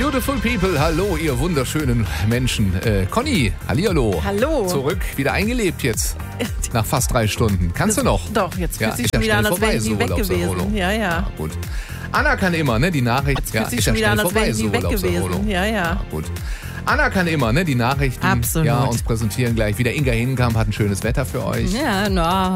Beautiful people, hallo, ihr wunderschönen Menschen. Conny, hallihallo. Hallo. Zurück, wieder eingelebt jetzt. Nach fast 3 Stunden. Kannst du noch? Doch, jetzt fühlt sich ist schon ja wieder an, schnell als wäre ich nie weg Urlaubserholung. gewesen. Ja. Gut. Anna kann immer, ne, die Nachricht. Jetzt fühlt sich schon wieder an, als wäre ich nie weg gewesen. Ja. Gut. Anna kann immer, ne, die Nachrichten. Absolut. Ja, uns präsentieren gleich wieder. Inga Hinkamp hat ein schönes Wetter für euch. Ja,